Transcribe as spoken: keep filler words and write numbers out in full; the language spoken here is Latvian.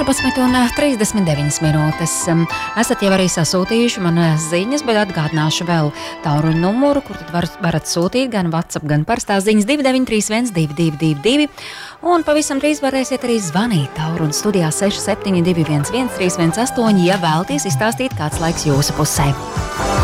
četrpadsmit un trīsdesmit deviņas minūtes. Esat jau arī sasūtījuši man ziņas, bet atgādināšu vēl tālruņa numuru, kur tad var, varat sūtīt gan WhatsApp, gan parastās ziņas divi deviņi trīs viens divi divi divi divi. Un pavisam drīz varēsiet arī zvanīt tālruņa studijā seši septiņi divi viens viens trīs viens astoņi, ja vēlaties izstāstīt, kāds laiks jūsu pusē.